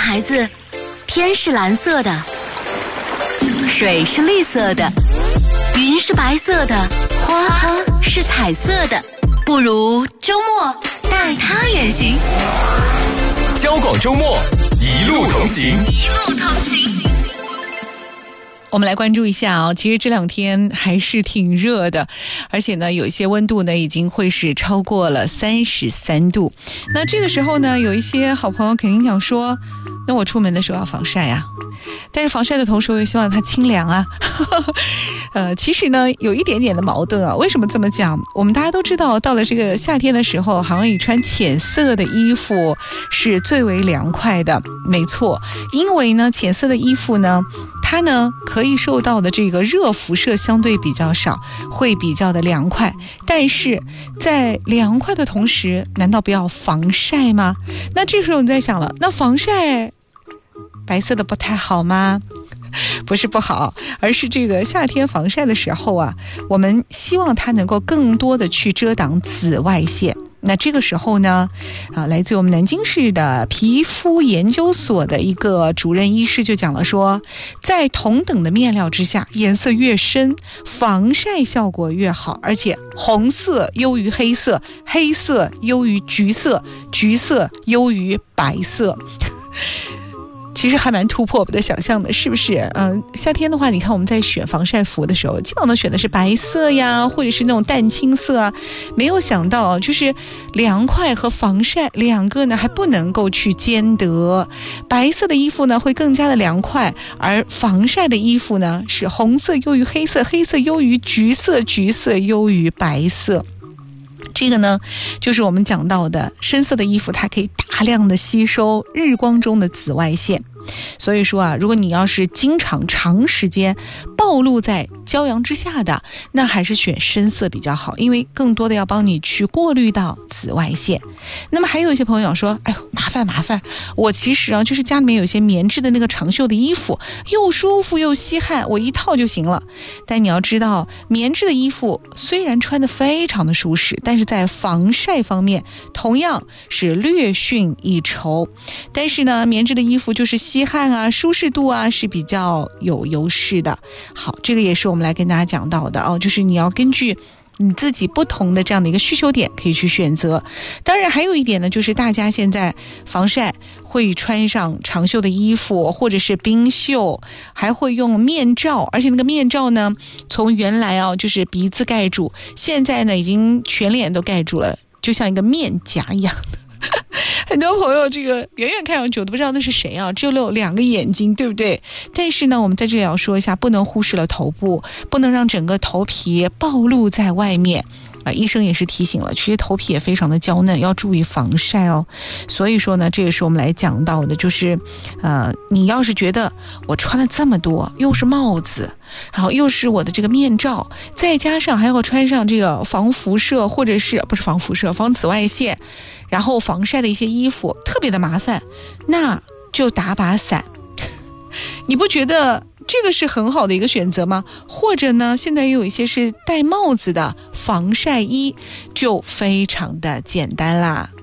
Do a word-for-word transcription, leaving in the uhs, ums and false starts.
孩子，天是蓝色的，水是绿色的，云是白色的，花是彩色的，不如周末带它远行。 交广周末一路同行， 一路同行。 我们来关注一下啊、哦，其实这两天还是挺热的，而且呢，有一些温度呢已经会是超过了三十三度。那这个时候呢，有一些好朋友肯定想说，那我出门的时候要防晒啊，但是防晒的同时，我也希望它清凉啊。呃，其实呢，有一点点的矛盾啊。为什么这么讲？我们大家都知道，到了这个夏天的时候，好像以穿浅色的衣服是最为凉快的。没错，因为呢，浅色的衣服呢，它呢可以受到的这个热辐射相对比较少，会比较的凉快。但是在凉快的同时，难道不要防晒吗？那这时候你在想了，那防晒白色的不太好吗？不是不好，而是这个夏天防晒的时候啊，我们希望它能够更多的去遮挡紫外线。那这个时候呢，啊，来自我们南京市的皮肤研究所的一个主任医师就讲了说，在同等的面料之下，颜色越深，防晒效果越好，而且红色优于黑色，黑色优于橘色，橘色优于白色。其实还蛮突破我们的想象的，是不是？嗯、呃，夏天的话，你看我们在选防晒服的时候，基本上都选的是白色呀，或者是那种淡青色啊。没有想到，就是凉快和防晒两个呢还不能够去兼得。白色的衣服呢会更加的凉快，而防晒的衣服呢是红色优于黑色，黑色优于橘色，橘色优于白色。这个呢，就是我们讲到的深色的衣服，它可以大量的吸收日光中的紫外线。所以说啊，如果你要是经常长时间暴露在骄阳之下的，那还是选深色比较好，因为更多的要帮你去过滤到紫外线。那么还有一些朋友说，哎呦，麻烦麻烦，我其实啊，就是家里面有些棉质的那个长袖的衣服，又舒服又吸汗，我一套就行了。但你要知道，棉质的衣服虽然穿得非常的舒适，但是在防晒方面同样是略逊一筹。但是呢，棉质的衣服就是吸汗啊，舒适度啊是比较有优势的。好，这个也是我们来跟大家讲到的哦，就是你要根据你自己不同的这样的一个需求点可以去选择。当然还有一点呢，就是大家现在防晒会穿上长袖的衣服或者是冰袖，还会用面罩，而且那个面罩呢从原来啊就是鼻子盖住，现在呢已经全脸都盖住了，就像一个面颊一样的。很多朋友这个远远看上去我都不知道那是谁啊，只有两个眼睛，对不对？但是呢，我们在这里要说一下，不能忽视了头部，不能让整个头皮暴露在外面啊。医生也是提醒了，其实头皮也非常的娇嫩，要注意防晒哦。所以说呢，这也是我们来讲到的，就是呃，你要是觉得我穿了这么多，又是帽子，然后又是我的这个面罩，再加上还要穿上这个防辐射，或者是不是防辐射，防紫外线，然后防晒的一些衣服，特别的麻烦，那就打把伞。你不觉得这个是很好的一个选择吗？或者呢，现在也有一些是戴帽子的防晒衣，就非常的简单啦。